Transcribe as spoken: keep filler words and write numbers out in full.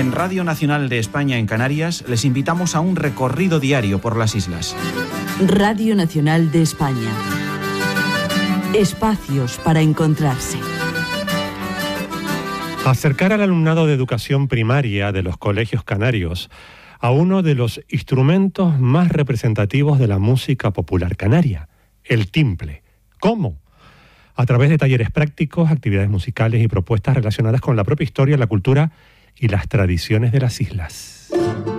En Radio Nacional de España en Canarias les invitamos a un recorrido diario por las islas. Radio Nacional de España. Espacios para encontrarse. Acercar al alumnado de educación primaria de los colegios canarios a uno de los instrumentos más representativos de la música popular canaria, el timple. ¿Cómo? A través de talleres prácticos, actividades musicales y propuestas relacionadas con la propia historia, la cultura y las tradiciones de las islas.